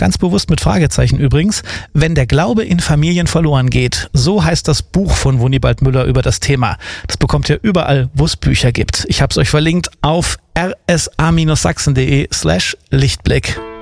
Ganz bewusst mit Fragezeichen übrigens. Wenn der Glaube in Familien verloren geht. So heißt das Buch von Wunibald Müller über das Thema. Das bekommt ihr überall, wo es Bücher gibt. Ich habe es euch verlinkt auf rsa-sachsen.de/Lichtblick.